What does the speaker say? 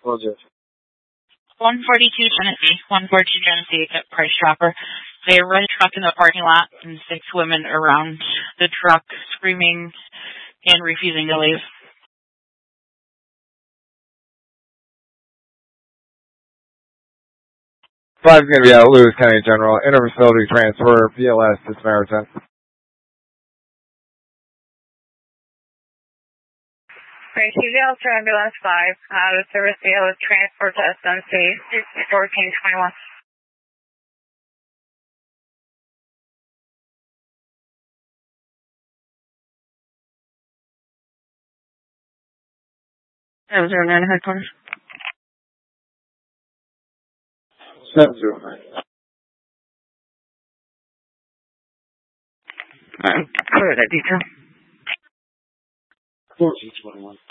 Roger. 142 Genesee, Price Chopper. They run a truck in the parking lot and 6 women around the truck screaming and refusing to leave. 5 is going to be out Lewis County General. Interfacility transfer, BLS to Samaritan. Great, CVL to ambulance 5, out of service BLS transport to SMC, 1421. That was 09 headquarters. 709. Clear that detail. 1421.